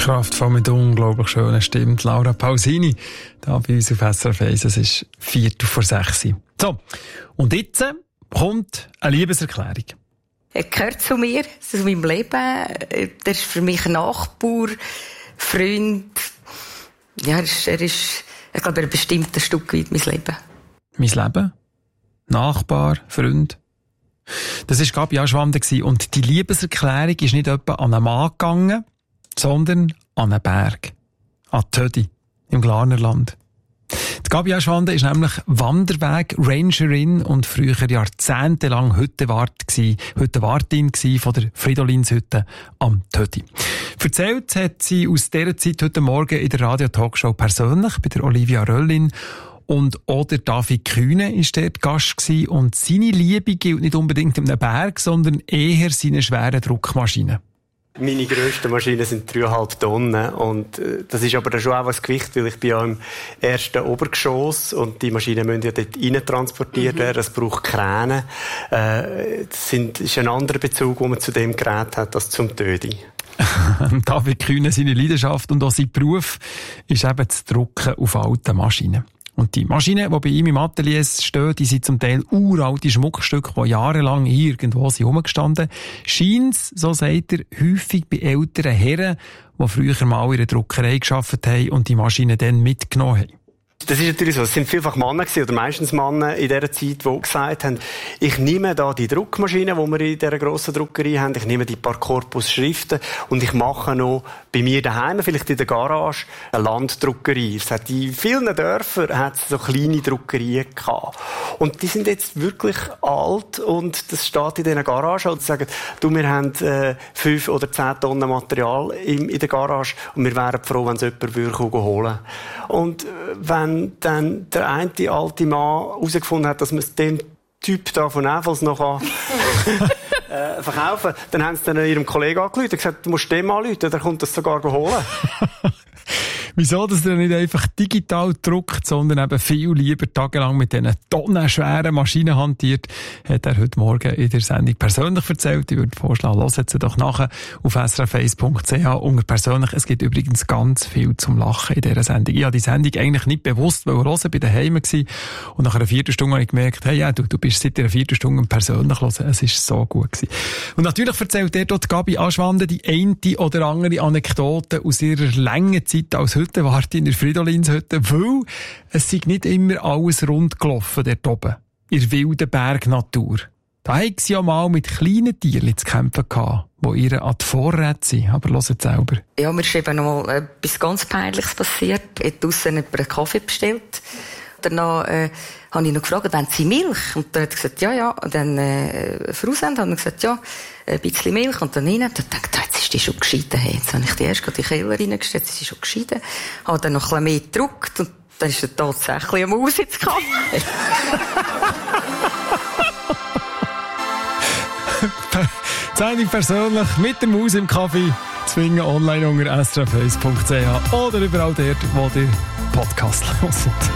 Kraftvoll mit unglaublich schöner Stimme. Laura Pausini, da bei uns auf SRF 1. Es ist 5:45. So, und jetzt kommt eine Liebeserklärung. Er gehört zu mir, zu meinem Leben. Er ist für mich Nachbar, Freund. Ja, ich glaube, er bestimmt ein Stück weit mein Leben. Mein Leben? Nachbar, Freund? Das war Gabi Aschwande und die Liebeserklärung ist nicht etwa an einen Mann gegangen, sondern an einen Berg. An Tödi, im Glarnerland. Die Gabi Aschwande ist nämlich Wanderweg-Rangerin und früher jahrzehntelang Hüttenwartin von der Fridolinshütte am Tödi. Erzählt hat sie aus dieser Zeit heute Morgen in der Radio-Talkshow persönlich bei der Olivia Röllin. Und auch der David Kühne war dort Gast gewesen. Und seine Liebe gilt nicht unbedingt einem Berg, sondern eher seine schweren Druckmaschinen. Meine grössten Maschinen sind 3,5 Tonnen. Und das ist aber dann schon auch ein Gewicht, weil ich bin ja im ersten Obergeschoss und die Maschinen müssen ja dort rein transportiert werden. Es braucht Kräne. Das ist ein anderer Bezug, den man zu dem Gerät hat, als zum Tödi. David Kühne, seine Leidenschaft und auch sein Beruf ist eben das Drucken auf alten Maschinen. Und die Maschinen, die bei ihm im Atelier stehen, die sind zum Teil uralte Schmuckstücke, die jahrelang irgendwo herumgestanden sind. Scheint's, so sagt er, häufig bei älteren Herren, die früher mal in der Druckerei gearbeitet haben und die Maschinen dann mitgenommen haben. Das ist natürlich so. Es sind vielfach Männer gewesen, oder meistens Männer in dieser Zeit, die gesagt haben, ich nehme da die Druckmaschine, die wir in dieser grossen Druckerei haben, ich nehme die paar Korpusschriften und ich mache noch bei mir daheim, vielleicht in der Garage, eine Landdruckerei. Es hat in vielen Dörfern hat's so kleine Druckerien gehabt. Und die sind jetzt wirklich alt und das steht in diesen Garagen und sagen, du, wir haben 5 oder 10 Tonnen Material in der Garage und wir wären froh, wenn es jemand würde holen. Und wenn dann der eine alte Mann herausgefunden hat, dass man es dem Typ da von Evels noch verkaufen kann, dann haben sie dann ihrem Kollegen angerufen und gesagt, du musst dem anrufen, der kommt das sogar holen. Wieso, dass er nicht einfach digital druckt, sondern eben viel lieber tagelang mit diesen tonnenschweren Maschinen hantiert, hat er heute Morgen in der Sendung persönlich erzählt. Ich würde vorschlagen, hört sie doch nachher auf srf1.ch unter persönlich. Es gibt übrigens ganz viel zum Lachen in dieser Sendung. Ich habe die Sendung eigentlich nicht bewusst hören, bei daheim gsi und nach einer Viertelstunde habe ich gemerkt, hey, ja, du bist seit einer Viertelstunde persönlich hören. Es ist so gut gewesen. Und natürlich erzählt er dort Gabi Aschwande die eine oder andere Anekdote aus ihrer langen Zeit als Hüttenwartin in der Fridolinshütte, weil es sei nicht immer alles rund gelaufen dort oben, in der wilden Bergnatur. Da haben sie ja mal mit kleinen Tieren zu kämpfen gehabt, die ihr an die Vorräte sind. Aber hört selber. Ja, mir ist eben noch mal etwas ganz Peinliches passiert. Ich habe draussen jemand einen Kaffee bestellt. Danach habe ich noch gefragt, wollen Sie Milch? Und dann hat er gesagt, ja. Und dann Frauensend hat er gesagt, ja, ein bisschen Milch. Und dann rein. Und dann dachte ich, jetzt ist die schon geschieden. Hey, jetzt habe ich die erst gerade in die Keller reingestellt, jetzt ist sie schon geschieden. Habe dann noch ein bisschen mehr gedruckt. Und dann ist er tatsächlich eine Maus ins Kaffee. Sendung persönlich mit der Maus im Kaffee zwingen online unter srf1.ch oder überall dort, wo ihr Podcast hört.